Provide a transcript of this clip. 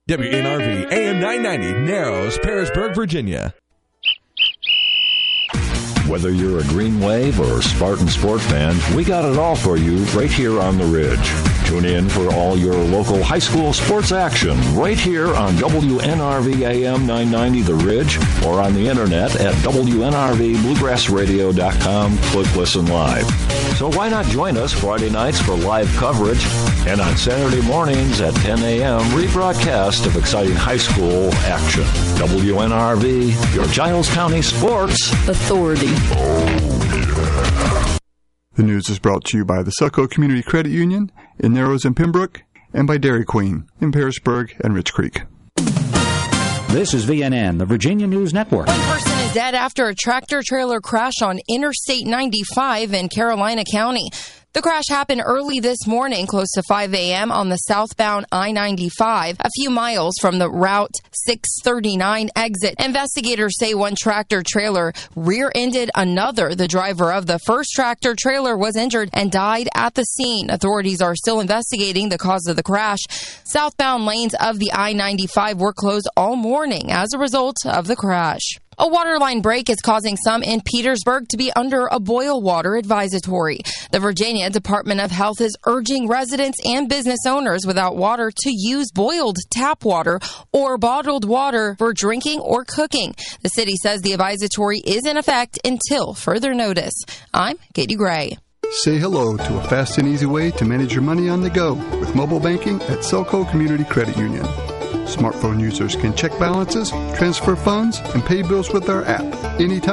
WNRV AM 990, Narrows, Pearisburg, Virginia. Whether you're a Green Wave or Spartan Sport fan, we got it all for you right here on the Ridge. Tune in for all your local high school sports action right here on WNRV AM 990 The Ridge or on the internet at WNRVBluegrassRadio.com. Click Listen Live. So why not join us Friday nights for live coverage and on Saturday mornings at 10 a.m. rebroadcast of exciting high school action. WNRV, your Giles County Sports Authority. The news is brought to you by the Selco Community Credit Union in Narrows and Pembroke and by Dairy Queen in Pearisburg and Rich Creek. This is VNN, the Virginia News Network. One person is dead after a tractor-trailer crash on Interstate 95 in Carolina County. The crash happened early this morning, close to 5 a.m. on the southbound I-95, a few miles from the Route 639 exit. Investigators say one tractor-trailer rear-ended another. The driver of the first tractor-trailer was injured and died at the scene. Authorities are still investigating the cause of the crash. Southbound lanes of the I-95 were closed all morning as a result of the crash. A waterline break is causing some in Petersburg to be under a boil water advisory. The Virginia Department of Health is urging residents and business owners without water to use boiled tap water or bottled water for drinking or cooking. The city says the advisory is in effect until further notice. I'm Katie Gray. Say hello to a fast and easy way to manage your money on the go with mobile banking at Selco Community Credit Union. Smartphone users can check balances, transfer funds, and pay bills with our app anytime.